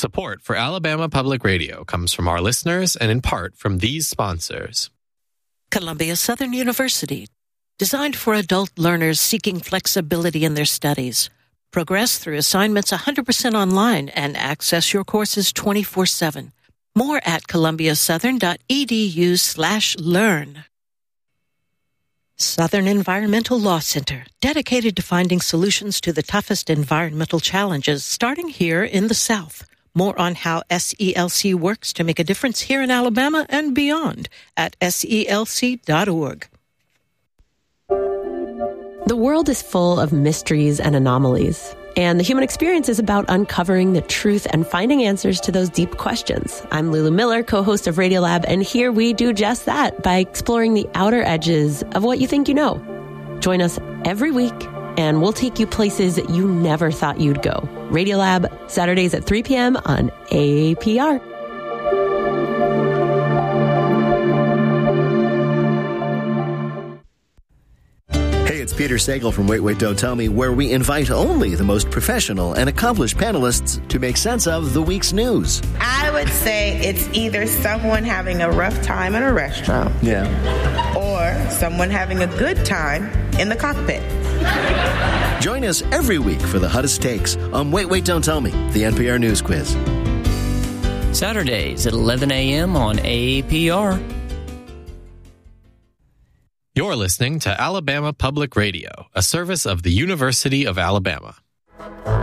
Support for Alabama Public Radio comes from our listeners and in part from these sponsors. Columbia Southern University, designed for adult learners seeking flexibility in their studies. Progress through assignments 100% online and access your courses 24/7. More at columbiasouthern.edu/learn. Southern Environmental Law Center, dedicated to finding solutions to the toughest environmental challenges, starting here in the South. More on how SELC works to make a difference here in Alabama and beyond at SELC.org. The world is full of mysteries and anomalies, and the human experience is about uncovering the truth and finding answers to those deep questions. I'm Lulu Miller, co-host of Radiolab, and here we do just that by exploring the outer edges of what you think you know. Join us every week, and we'll take you places you never thought you'd go. Radiolab, Saturdays at 3 p.m. on APR. It's Peter Sagal from Wait, Wait, Don't Tell Me, where we invite only the most professional and accomplished panelists to make sense of the week's news. I would say it's either someone having a rough time in a restaurant. Yeah. Or someone having a good time in the cockpit. Join us every week for the hottest takes on Wait, Wait, Don't Tell Me, the NPR News Quiz. Saturdays at 11 a.m. on APR. You're listening to Alabama Public Radio, a service of the University of Alabama.